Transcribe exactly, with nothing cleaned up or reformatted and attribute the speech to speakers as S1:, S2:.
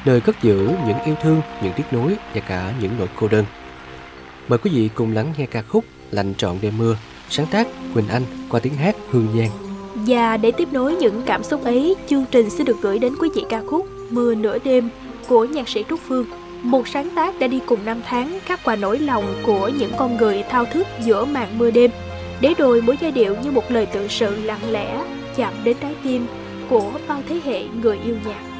S1: nơi cất giữ những yêu thương, những tiếc nuối và cả những nỗi cô đơn. Mời quý vị cùng lắng nghe ca khúc Lạnh Trọn Đêm Mưa, sáng tác Quỳnh Anh qua tiếng hát Hương Giang.
S2: Và để tiếp nối những cảm xúc ấy, chương trình sẽ được gửi đến quý vị ca khúc Mưa Nửa Đêm của nhạc sĩ Trúc Phương, một sáng tác đã đi cùng năm tháng khắc qua nỗi lòng của những con người thao thức giữa màn mưa đêm, để rồi mỗi giai điệu như một lời tự sự lặng lẽ chạm đến trái tim của bao thế hệ người yêu nhạc.